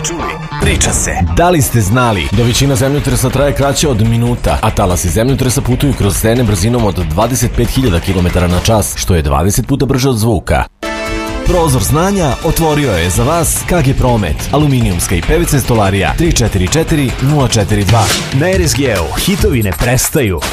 čuli, priča se. Da li ste znali da većina zemljotresa traje kraće od minuta, a talasi zemljotresa putuju kroz stene brzinom od 25.000 km/h, što je 20 puta brže od zvuka? Prozor znanja otvorio je za vas KG Promet, aluminijumska i PVC stolarija 344 042. Na RSG-u hitovi ne prestaju.